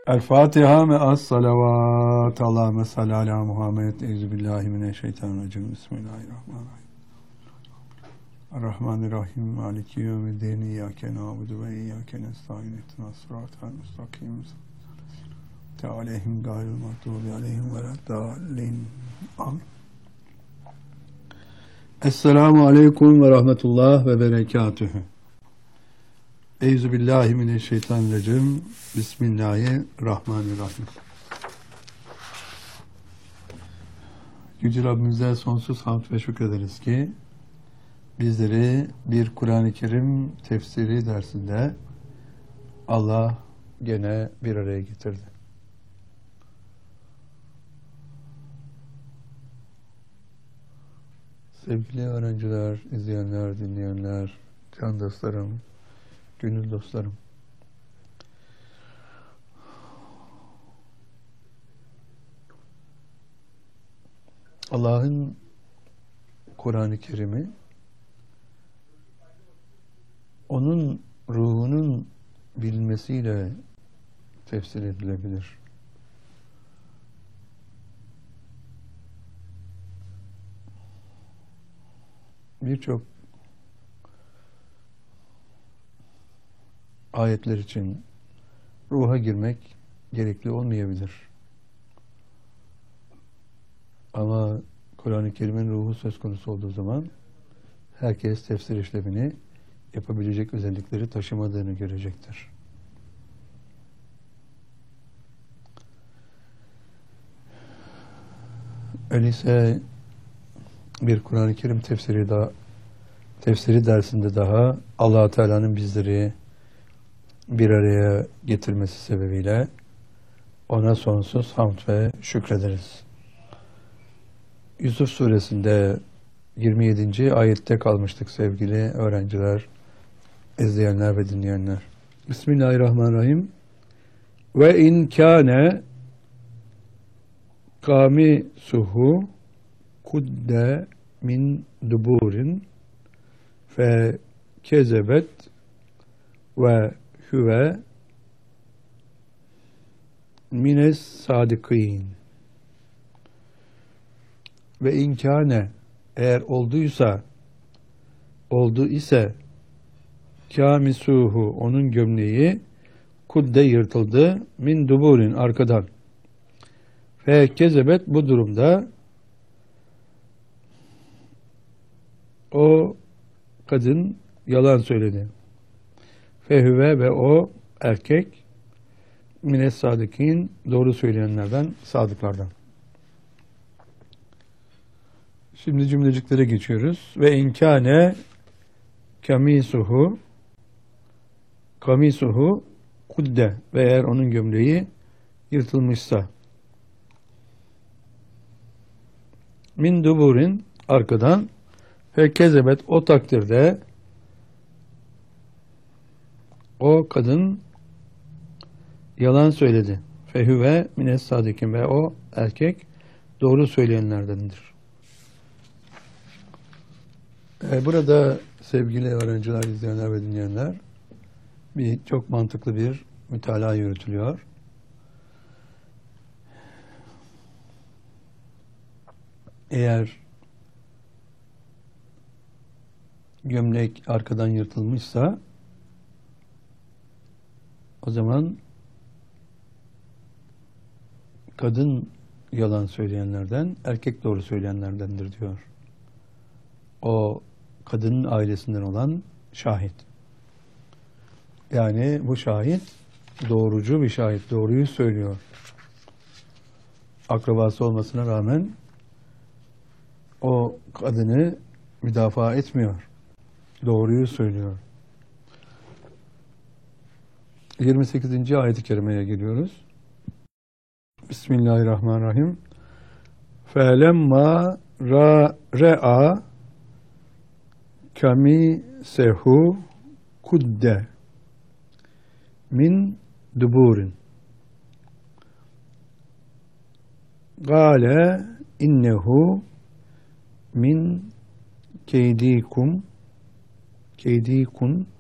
El Fatiha ve as-salavat. Allahümme salli ala Muhammed. Euzubillahimineşşeytanirracim. Bismillahirrahmanirrahim. Errahmanirrahim. Maliki yevmiddin. İyyâke na'budu ve iyyâke nestaîn. İhdinas sıratal müstakîm. Aleyhim gayril mağdûbi aleyhim veleddâllin. Amin. Esselamu aleyküm ve rahmetullah ve berekatühü. Euzubillahimineşşeytanirracim. Bismillahirrahmanirrahim. Yüce Rabbimize sonsuz hamd ve şükrederiz ki bizleri bir Kur'an-ı Kerim tefsiri dersinde Allah gene bir araya getirdi. Sevgili öğrenciler, izleyenler, dinleyenler, can dostlarım, gönül dostlarım. Allah'ın Kur'an-ı Kerim'i onun ruhunun bilinmesiyle tefsir edilebilir. Birçok ayetler için ruha girmek gerekli olmayabilir. Ama Kur'an-ı Kerim'in ruhu söz konusu olduğu zaman herkes tefsir işlemini yapabilecek özellikleri taşımadığını görecektir. Öyleyse bir Kur'an-ı Kerim tefsiri dersinde daha Allah-u Teala'nın bizleri bir araya getirmesi sebebiyle ona sonsuz hamd ve şükrederiz. Yusuf suresinde 27. ayette kalmıştık sevgili öğrenciler, izleyenler ve dinleyenler. Bismillahirrahmanirrahim. Ve in kâne kamisuhu kudde min duburin fe kezebet ve huve mines sadikin. Ve inkâne, eğer oldu ise kâmisuhu, onun gömleği kudde yırtıldı, min duburin, arkadan. Fe kezebet, bu durumda o kadın yalan söyledi. Fehüve, ve o erkek mines sadikin, doğru söyleyenlerden, sadıklardan. Şimdi cümleciklere geçiyoruz. Ve inkâne kamisuhu kudde, ve eğer onun gömleği yırtılmışsa, min duburin, arkadan, ve kezebet, o takdirde o kadın yalan söyledi. Fehüve mines sadikin, ve o erkek doğru söyleyenlerdendir. Burada sevgili öğrenciler, izleyenler ve dinleyenler, çok mantıklı bir mütalaa yürütülüyor. Eğer gömlek arkadan yırtılmışsa, o zaman kadın yalan söyleyenlerden, erkek doğru söyleyenlerdendir diyor. O kadının ailesinden olan şahit. Yani bu şahit doğrucu bir şahit, doğruyu söylüyor. Akrabası olmasına rağmen o kadını müdafaa etmiyor. Doğruyu söylüyor. 28. ayet-i kerimeye geliyoruz. Bismillahirrahmanirrahim. Felemma re'a kamisehu kudde min duburin gâle innehu min keydikun